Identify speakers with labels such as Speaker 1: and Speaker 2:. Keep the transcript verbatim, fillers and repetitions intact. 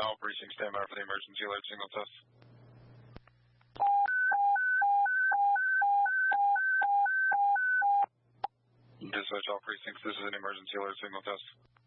Speaker 1: All precincts stand by for the emergency alert signal test. Dispatch all precincts, this is an emergency alert signal test.